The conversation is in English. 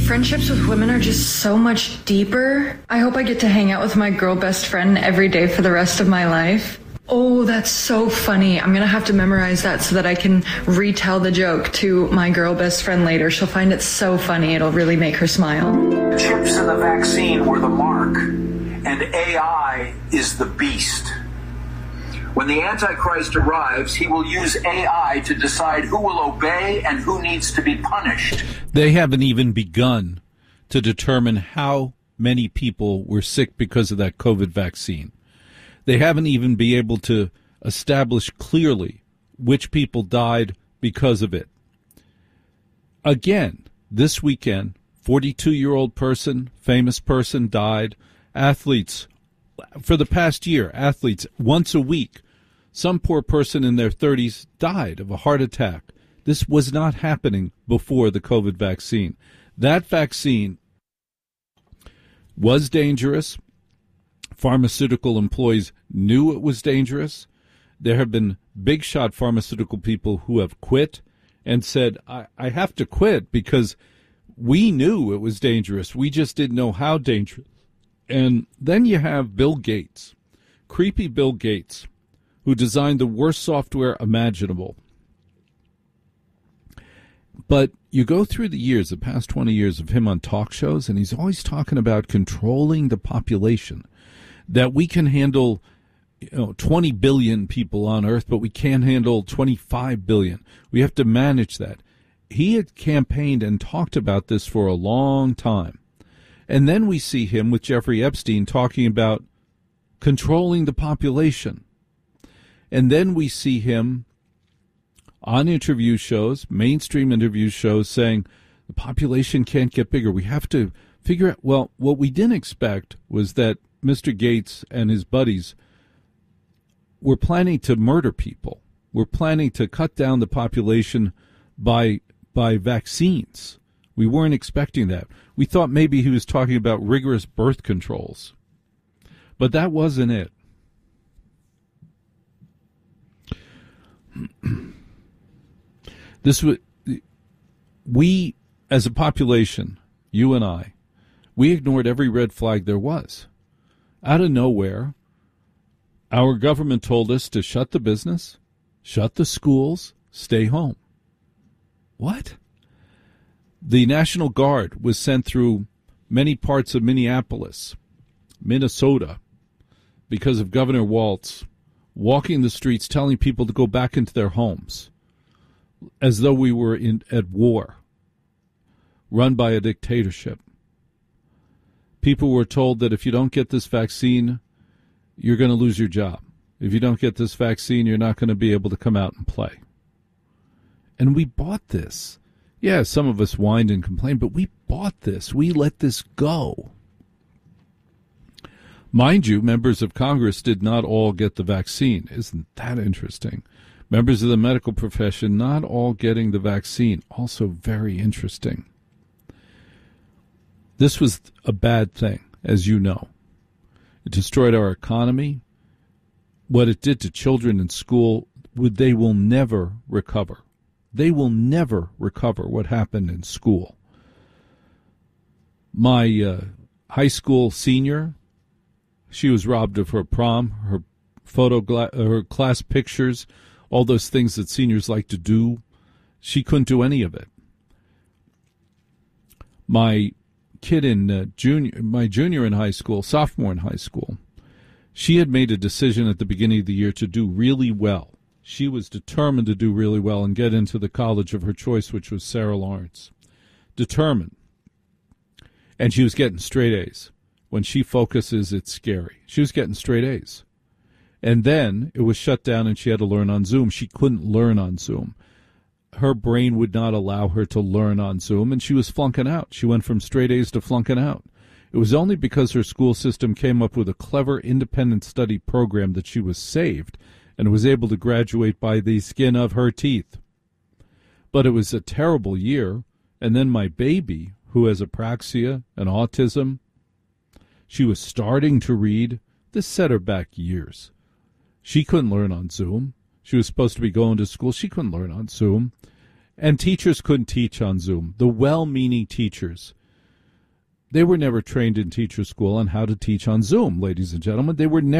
Friendships with women are just so much deeper. I hope I get to hang out with my girl best friend every day for the rest of my life. Oh, that's so funny. I'm going to have to memorize that so that I can retell the joke to my girl best friend later. She'll find it so funny. It'll really make her smile. Chips in the vaccine were the mark, and AI is the beast. When the Antichrist arrives, he will use AI to decide who will obey and who needs to be punished. They haven't even begun to determine how many people were sick because of that COVID vaccine. They haven't even been able to establish clearly which people died because of it. Again, this weekend, 42-year-old person, famous person, died. Athletes, for the past year, athletes, once a week, some poor person in their 30s died of a heart attack. This was not happening before the COVID vaccine. That vaccine was dangerous. Pharmaceutical employees knew it was dangerous. There have been big shot pharmaceutical people who have quit and said, I have to quit because we knew it was dangerous. We just didn't know how dangerous. And then you have Bill Gates, creepy Bill Gates, who designed the worst software imaginable. But you go through the years, the past 20 years of him on talk shows, and he's always talking about controlling the population, that we can handle 20 billion people on Earth, but we can't handle 25 billion. We have to manage that. He had campaigned and talked about this for a long time. And then we see him with Jeffrey Epstein talking about controlling the population. And then we see him on interview shows, mainstream interview shows, saying the population can't get bigger. We have to figure out, well, what we didn't expect was that Mr. Gates and his buddies were planning to murder people. We're planning to cut down the population by vaccines. We weren't expecting that. We thought maybe he was talking about rigorous birth controls. But that wasn't it. We, as a population, you and I, we ignored every red flag there was. Out of nowhere, our government told us to shut the business, shut the schools, stay home. What? The National Guard was sent through many parts of Minneapolis, Minnesota, because of Governor Walz walking the streets telling people to go back into their homes as though we were at war, run by a dictatorship. People were told that if you don't get this vaccine, you're going to lose your job. If you don't get this vaccine, you're not going to be able to come out and play. And we bought this. Yeah, some of us whined and complained, but we bought this. We let this go. Mind you, members of Congress did not all get the vaccine. Isn't that interesting? Members of the medical profession not all getting the vaccine. Also very interesting. This was a bad thing, as you know. It destroyed our economy. What it did to children in school, they will never recover. They will never recover what happened in school. My high school senior, she was robbed of her prom, her her class pictures, all those things that seniors like to do. She couldn't do any of it. My kid in junior in high school, sophomore in high school, she had made a decision at the beginning of the year to do really well. She was determined to do really well and get into the college of her choice, which was Sarah Lawrence. Determined. And she was getting straight A's. When she focuses, it's scary. She was getting straight A's. And then it was shut down and she had to learn on Zoom. She couldn't learn on Zoom. Her brain would not allow her to learn on Zoom, and she was flunking out. She went from straight A's to flunking out. It was only because her school system came up with a clever independent study program that she was saved and was able to graduate by the skin of her teeth. But it was a terrible year. And then my baby, who has apraxia and autism, she was starting to read. This set her back years. She couldn't learn on Zoom. She was supposed to be going to school. She couldn't learn on Zoom. And teachers couldn't teach on Zoom. The well-meaning teachers They were never trained in teacher school on how to teach on Zoom, ladies and gentlemen. They were never